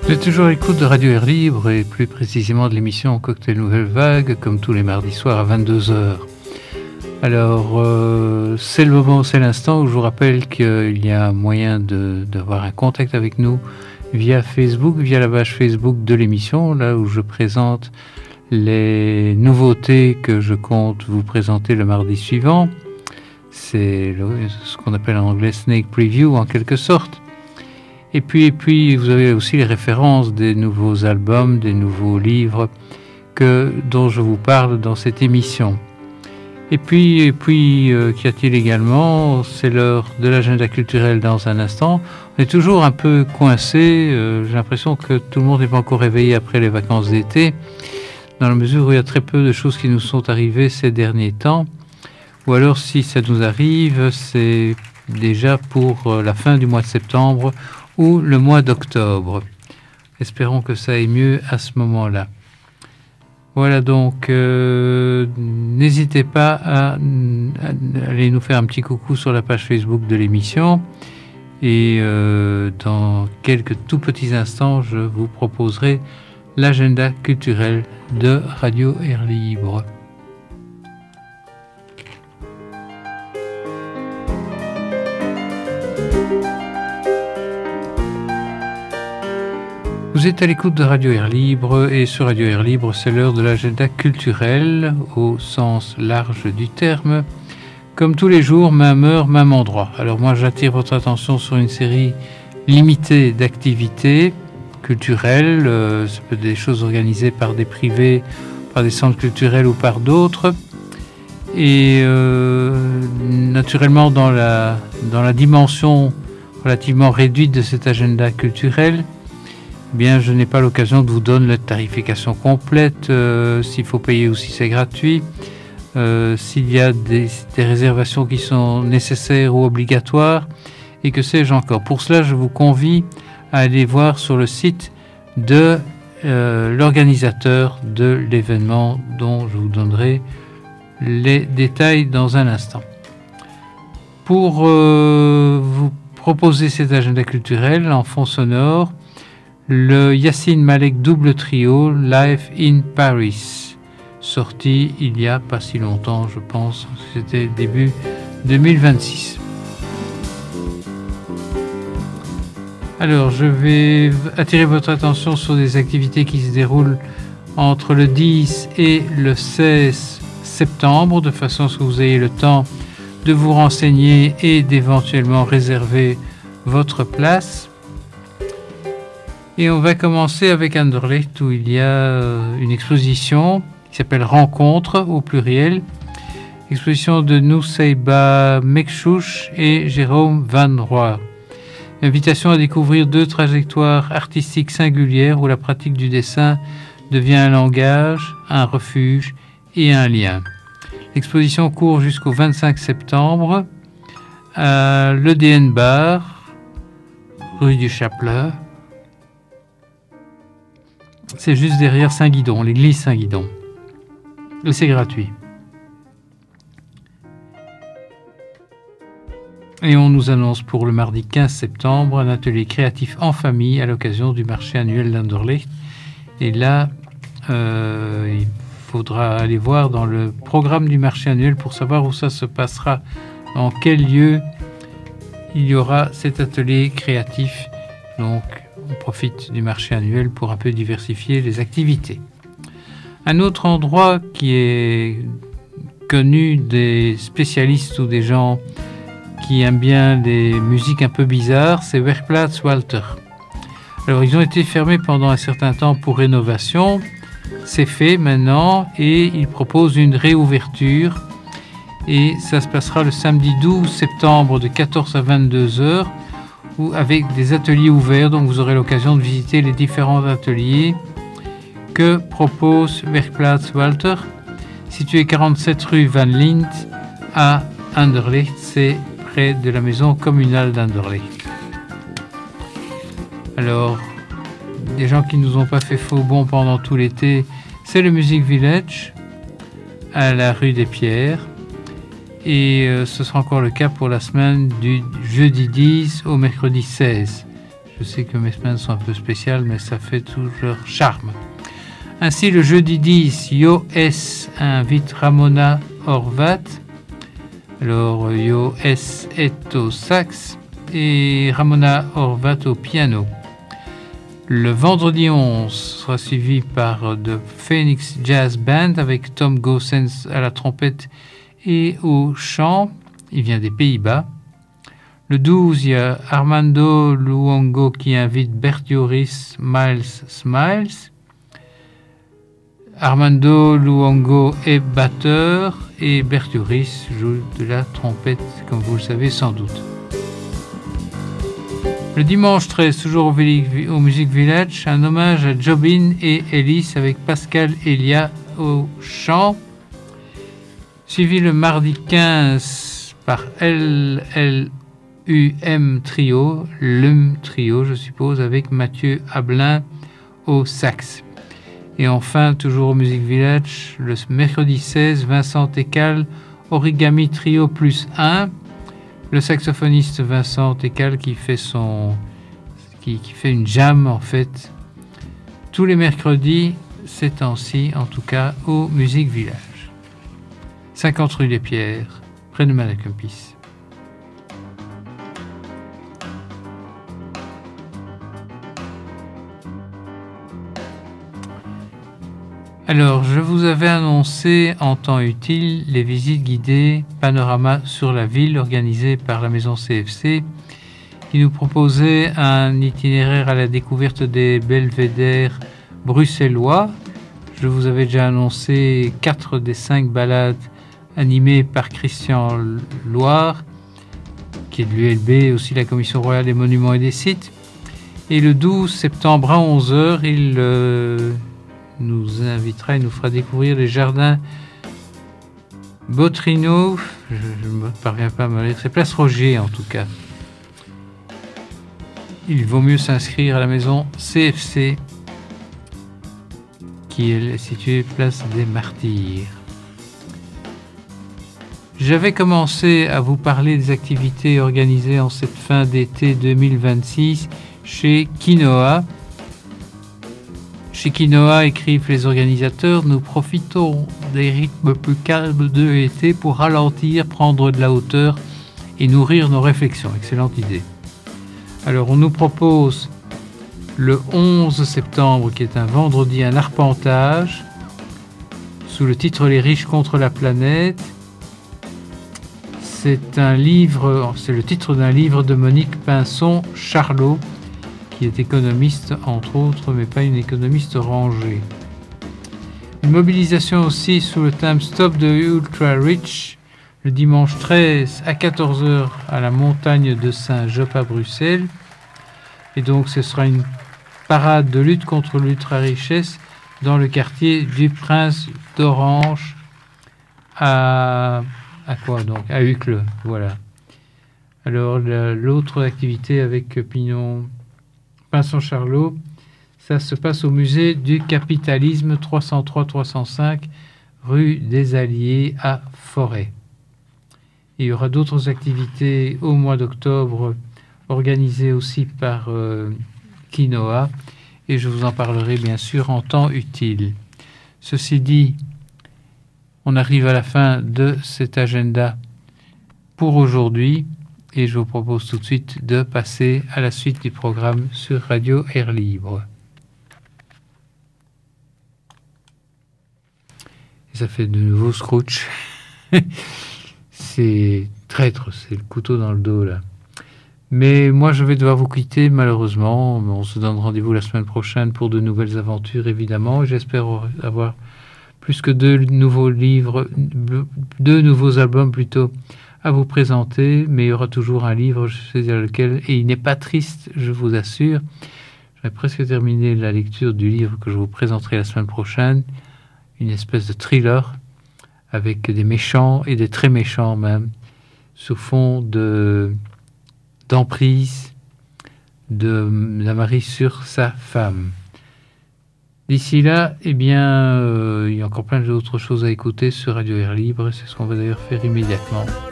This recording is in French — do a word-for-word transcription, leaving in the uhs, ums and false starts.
Vous êtes toujours à l'écoute de Radio Air Libre et plus précisément de l'émission Cocktail Nouvelle Vague, comme tous les mardis soirs à vingt-deux heures. Alors, euh, c'est le moment, c'est l'instant où je vous rappelle qu'il y a moyen de, d'avoir un contact avec nous via Facebook, via la page Facebook de l'émission, là où je présente les nouveautés que je compte vous présenter le mardi suivant. C'est le, ce qu'on appelle en anglais Snake Preview en quelque sorte. Et puis, et puis, vous avez aussi les références des nouveaux albums, des nouveaux livres que, dont je vous parle dans cette émission. Et puis, et puis euh, qu'y a-t-il également? C'est l'heure de l'agenda culturel dans un instant. On est toujours un peu coincé. Euh, j'ai l'impression que tout le monde n'est pas encore réveillé après les vacances d'été, dans la mesure où il y a très peu de choses qui nous sont arrivées ces derniers temps. Ou alors, si ça nous arrive, c'est déjà pour la fin du mois de septembre ou le mois d'octobre. Espérons que ça aille mieux à ce moment-là. Voilà donc, euh, n'hésitez pas à, à aller nous faire un petit coucou sur la page Facebook de l'émission. Et euh, dans quelques tout petits instants, je vous proposerai l'agenda culturel de Radio Air Libre. Vous êtes à l'écoute de Radio Air Libre et sur Radio Air Libre, c'est l'heure de l'agenda culturel au sens large du terme. Comme tous les jours, même heure, même endroit. Alors moi, j'attire votre attention sur une série limitée d'activités culturelles. Euh, ça peut être des choses organisées par des privés, par des centres culturels ou par d'autres. Et euh, naturellement, dans la, dans la dimension relativement réduite de cet agenda culturel, bien, je n'ai pas l'occasion de vous donner la tarification complète, euh, s'il faut payer ou si c'est gratuit, euh, s'il y a des, des réservations qui sont nécessaires ou obligatoires, et que sais-je encore. Pour cela, je vous convie à aller voir sur le site de euh, l'organisateur de l'événement dont je vous donnerai les détails dans un instant. Pour euh, vous proposer cet agenda culturel en fond sonore, le Yassine Malek double trio Live in Paris, sorti il y a pas si longtemps, je pense, c'était début deux mille vingt-six. Alors, je vais attirer votre attention sur des activités qui se déroulent entre le dix et le seize septembre, de façon à ce que vous ayez le temps de vous renseigner et d'éventuellement réserver votre place. Et on va commencer avec Anderlecht, où il y a une exposition qui s'appelle Rencontre au pluriel. Exposition de Nusseibeh Mekchouch et Jérôme Van Roy. Invitation à découvrir deux trajectoires artistiques singulières où la pratique du dessin devient un langage, un refuge et un lien. L'exposition court jusqu'au vingt-cinq septembre à l'E D N Bar, rue du Chapelet. C'est juste derrière Saint-Guidon, l'église Saint-Guidon. Et c'est gratuit. Et on nous annonce pour le mardi quinze septembre un atelier créatif en famille à l'occasion du marché annuel d'Anderlecht. Et là, euh, il faudra aller voir dans le programme du marché annuel pour savoir où ça se passera, dans quel lieu il y aura cet atelier créatif. Donc, on profite du marché annuel pour un peu diversifier les activités. Un autre endroit qui est connu des spécialistes ou des gens qui aiment bien les musiques un peu bizarres, c'est Werkplatz Walter. Alors, ils ont été fermés pendant un certain temps pour rénovation. C'est fait maintenant et ils proposent une réouverture. Et ça se passera le samedi douze septembre de quatorze à vingt-deux heures. Ou avec des ateliers ouverts, donc vous aurez l'occasion de visiter les différents ateliers que propose Werkplatz Walter, situé quarante-sept rue Van Lint à Anderlecht, c'est près de la maison communale d'Anderlecht. Alors, des gens qui ne nous ont pas fait faux bon pendant tout l'été, c'est le Music Village à la rue des Pierres. Et euh, ce sera encore le cas pour la semaine du jeudi dix au mercredi seize. Je sais que mes semaines sont un peu spéciales, mais ça fait tout leur charme. Ainsi, le jeudi dix, Yo S invite Ramona Horvat. Alors, Yo S est au sax et Ramona Horvat au piano. Le vendredi onze sera suivi par The Phoenix Jazz Band avec Tom Goossens à la trompette et au chant. Il vient des Pays-Bas. Le douze, il y a Armando Luongo qui invite Bert Joris, Miles Smiles. Armando Luongo est batteur et Bert Joris joue de la trompette, comme vous le savez sans doute. Le dimanche treize, toujours au, au Music Village, un hommage à Jobin et Ellis avec Pascal Elia au chant. Suivi le mardi quinze par L L U M Trio, L U M Trio je suppose, avec Mathieu Ablin au sax. Et enfin, toujours au Music Village, le mercredi seize, Vincent Técal, Origami Trio plus un. Le saxophoniste Vincent Técal qui fait son, qui, qui fait une jam en fait tous les mercredis ces temps-ci, en tout cas au Music Village. cinquante rue des Pierres, près de Malacompis. Alors, je vous avais annoncé en temps utile les visites guidées Panorama sur la ville organisées par la maison C F C qui nous proposait un itinéraire à la découverte des belvédères bruxellois. Je vous avais déjà annoncé quatre des cinq balades animées par Christian Loire, qui est de l'U L B, aussi la Commission royale des monuments et des sites. Et le douze septembre à onze heures, il... Euh, nous invitera et nous fera découvrir les jardins Botrino, je ne parviens pas à me lire, c'est Place Roger en tout cas. Il vaut mieux s'inscrire à la maison C F C qui est située Place des Martyrs. J'avais commencé à vous parler des activités organisées en cette fin d'été deux mille vingt-six chez Quinoa. Chez Quinoa, écrivent les organisateurs, nous profitons des rythmes plus calmes de l'été pour ralentir, prendre de la hauteur et nourrir nos réflexions. Excellente idée. Alors, on nous propose le onze septembre, qui est un vendredi, un arpentage sous le titre Les riches contre la planète. C'est un livre, c'est le titre d'un livre de Monique Pinson-Charlot, qui est économiste entre autres, mais pas une économiste rangée. Une mobilisation aussi sous le thème Stop the Ultra Rich, le dimanche treize à quatorze heures à la montagne de Saint-Job à Bruxelles. Et donc ce sera une parade de lutte contre l'ultra-richesse dans le quartier du Prince d'Orange à, à quoi donc à Uccle, voilà. Alors la, l'autre activité avec Pignon Pinson-Charlot, ça se passe au musée du capitalisme trois cent trois trois cent cinq rue des Alliés à Forêt. Il y aura d'autres activités au mois d'octobre organisées aussi par euh, Quinoa et je vous en parlerai bien sûr en temps utile. Ceci dit, on arrive à la fin de cet agenda pour aujourd'hui. Et je vous propose tout de suite de passer à la suite du programme sur Radio Air Libre. Et ça fait de nouveau Scrooge. C'est traître, c'est le couteau dans le dos là. Mais moi je vais devoir vous quitter malheureusement. On se donne rendez-vous la semaine prochaine pour de nouvelles aventures évidemment. Et j'espère avoir plus que deux nouveaux livres, deux nouveaux albums plutôt, à vous présenter, mais il y aura toujours un livre, je sais dire lequel, et il n'est pas triste, je vous assure. J'ai presque terminé la lecture du livre que je vous présenterai la semaine prochaine, une espèce de thriller avec des méchants et des très méchants même, sous fond de d'emprise de la mari sur sa femme. D'ici là, eh bien, euh, il y a encore plein d'autres choses à écouter sur Radio Air Libre, c'est ce qu'on va d'ailleurs faire immédiatement.